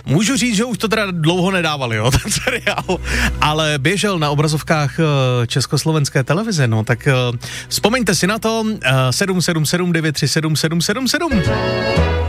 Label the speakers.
Speaker 1: Můžu říct, že už to teda dlouho nedávali, jo, ten seriál, ale běžel na obrazovkách československé televize, no, tak vzpomeňte si na to, 777 937 777.